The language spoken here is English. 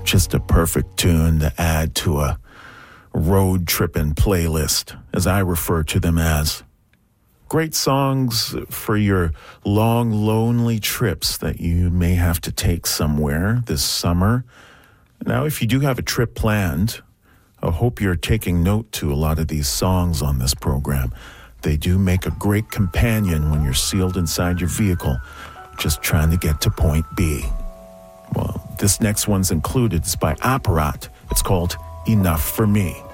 Just a perfect tune to add to a road tripping playlist, as I refer to them as. Great songs for your long, lonely trips that you may have to take somewhere this summer. Now, if you do have a trip planned, I hope you're taking note to a lot of these songs on this program. They do make a great companion when you're sealed inside your vehicle, just trying to get to point B. Well, this next one's included. It's by Apparat. It's called Enough for Me.